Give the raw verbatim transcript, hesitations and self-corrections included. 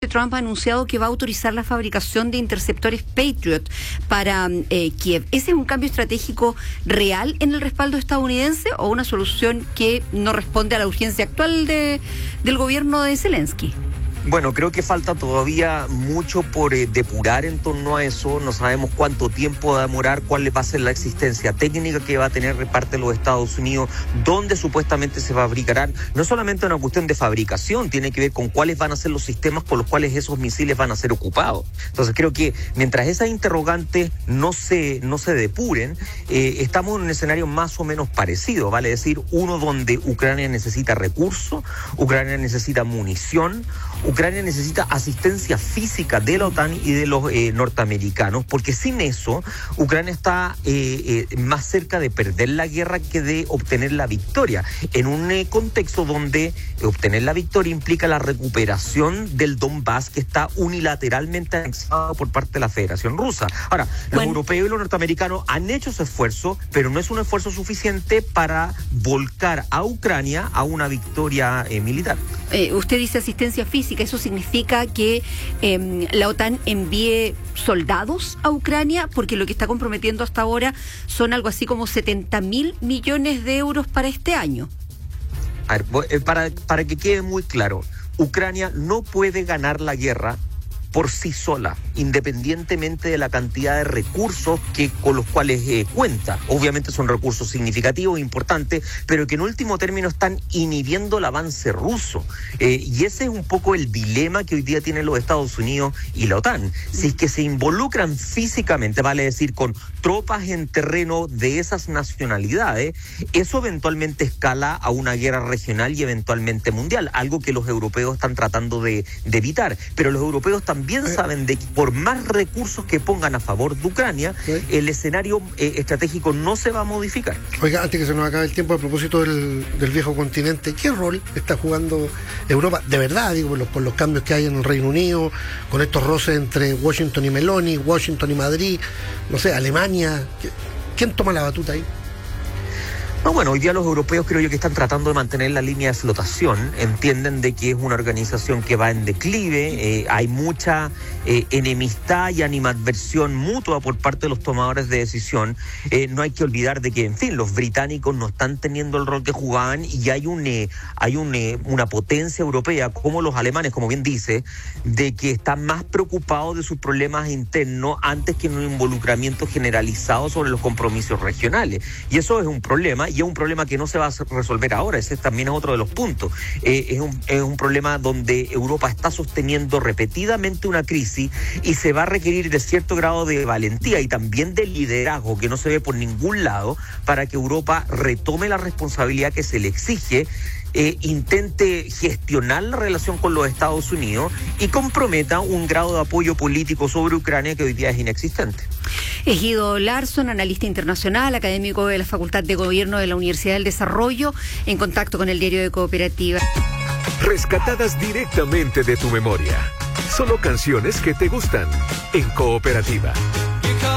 Trump ha anunciado que va a autorizar la fabricación de interceptores Patriot para eh, Kiev. ¿Ese es un cambio estratégico real en el respaldo estadounidense o una solución que no responde a la urgencia actual de, del gobierno de Zelensky? Bueno, creo que falta todavía mucho por eh, depurar en torno a eso. No sabemos cuánto tiempo va a demorar, cuál va a ser la existencia técnica que va a tener parte de los Estados Unidos, dónde supuestamente se fabricarán. No solamente una cuestión de fabricación, tiene que ver con cuáles van a ser los sistemas con los cuales esos misiles van a ser ocupados. Entonces creo que mientras esas interrogantes no se, no se depuren, eh, estamos en un escenario más o menos parecido, vale decir, uno donde Ucrania necesita recursos, Ucrania necesita munición, Ucrania necesita asistencia física de la OTAN y de los eh, norteamericanos, porque sin eso Ucrania está eh, eh, más cerca de perder la guerra que de obtener la victoria, en un eh, contexto donde eh, obtener la victoria implica la recuperación del Donbass, que está unilateralmente anexado por parte de la Federación Rusa. Ahora, los bueno. europeos y los norteamericanos han hecho ese esfuerzo, pero no es un esfuerzo suficiente para volcar a Ucrania a una victoria eh, militar. Eh, usted dice asistencia física, ¿eso significa que eh, la OTAN envíe soldados a Ucrania? Porque lo que está comprometiendo hasta ahora son algo así como setenta mil millones de euros para este año. A ver, para, para que quede muy claro, Ucrania no puede ganar la guerra por sí sola, independientemente de la cantidad de recursos que con los cuales eh, cuenta. Obviamente son recursos significativos, importantes, pero que en último término están inhibiendo el avance ruso. Eh, y ese es un poco el dilema que hoy día tienen los Estados Unidos y la OTAN. Si es que se involucran físicamente, vale decir, con tropas en terreno de esas nacionalidades, eso eventualmente escala a una guerra regional y eventualmente mundial, algo que los europeos están tratando de, de evitar. Pero los europeos también También saben de que por más recursos que pongan a favor de Ucrania, ¿sí?, el escenario eh, estratégico no se va a modificar. Oiga, antes que se nos acabe el tiempo, a propósito del, del viejo continente, ¿qué rol está jugando Europa? De verdad, digo, por los, por los cambios que hay en el Reino Unido, con estos roces entre Washington y Meloni, Washington y Madrid, no sé, Alemania. ¿Quién toma la batuta ahí? No, bueno, hoy día los europeos creo yo que están tratando de mantener la línea de flotación, entienden de que es una organización que va en declive, eh, hay mucha eh, enemistad y animadversión mutua por parte de los tomadores de decisión. Eh, no hay que olvidar de que, en fin, los británicos no están teniendo el rol que jugaban y hay un eh, hay un, eh, una potencia europea, como los alemanes, como bien dice, de que están más preocupados de sus problemas internos antes que en un involucramiento generalizado sobre los compromisos regionales. Y eso es un problema. Y es un problema que no se va a resolver ahora, ese también es otro de los puntos. Eh, es, un, es un problema donde Europa está sosteniendo repetidamente una crisis y se va a requerir de cierto grado de valentía y también de liderazgo que no se ve por ningún lado para que Europa retome la responsabilidad que se le exige, Eh, intente gestionar la relación con los Estados Unidos y comprometa un grado de apoyo político sobre Ucrania que hoy día es inexistente. Egidio Larsson, analista internacional, académico de la Facultad de Gobierno de la Universidad del Desarrollo, en contacto con el diario de Cooperativa. Rescatadas directamente de tu memoria. Solo canciones que te gustan en Cooperativa.